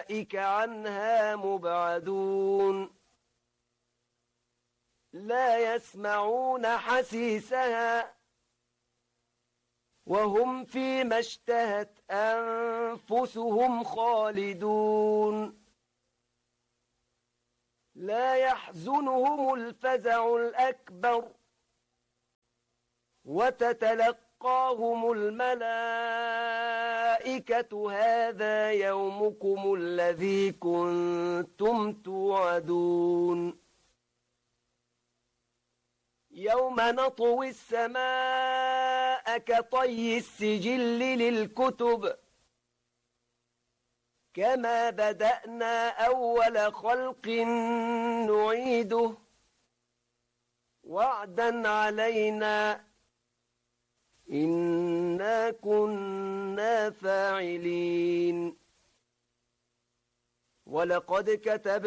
أولئك عنها مبعدون لا يسمعون حسيسها وهم فيما اشتهت أنفسهم خالدون لا يحزنهم الفزع الأكبر وتتلقاهم الملائكة هذا يومكم الذي كنتم توعدون يوم نطوي السماء كطي السجل للكتب كما بدأنا أول خلق نعيده وعدا علينا إنا كنا فاعلين ولقد كتبنا